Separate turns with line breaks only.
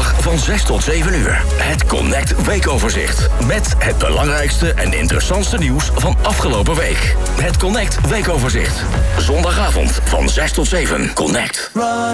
zondag van 6 tot 7 uur. Het Connect Weekoverzicht. Met het belangrijkste en interessantste nieuws van afgelopen week. Het Connect Weekoverzicht. Zondagavond van 6 tot 7. Connect.